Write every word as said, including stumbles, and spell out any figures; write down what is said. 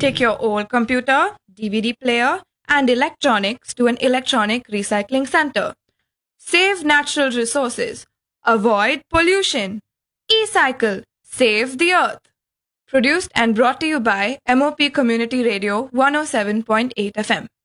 Take your old computer, D V D player, and electronics to an electronic recycling center. Save natural resources. Avoid pollution. E-cycle. Save the earth. Produced and brought to you by M O P Community Radio one oh seven point eight F M.